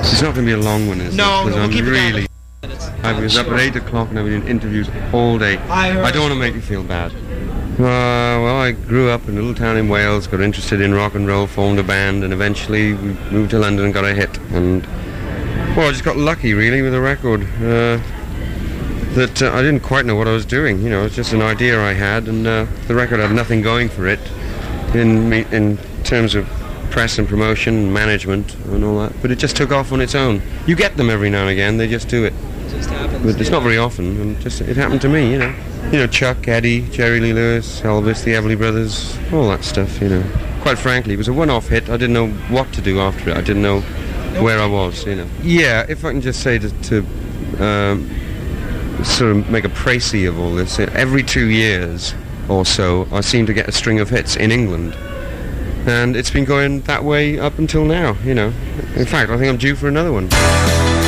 It's not going to be a long one, is it? No, Because we'll I'm keep it down really... to 5 minutes. I was up at 8 o'clock and I've been in interviews all day. I don't want to make you feel bad. Well, I grew up in a little town in Wales, got interested in rock and roll, formed a band, and eventually we moved to London and got a hit. And, well, I just got lucky, really, with a record. That I didn't quite know what I was doing. You know, it was just an idea I had, and the record had nothing going for it in terms of press and promotion and management and all that. But it just took off on its own. You get them every now and again, they just do it. It just happens. But it's not very often, and it happened to me, you know. You know, Chuck, Eddie, Jerry Lee Lewis, Elvis, the Everly Brothers, all that stuff, you know. Quite frankly, it was a one-off hit. I didn't know what to do after it. I didn't know where I was, you know. Yeah, if I can just say to sort of make a précis of all this, every 2 years or so, I seem to get a string of hits in England. And it's been going that way up until now, you know. In fact, I think I'm due for another one.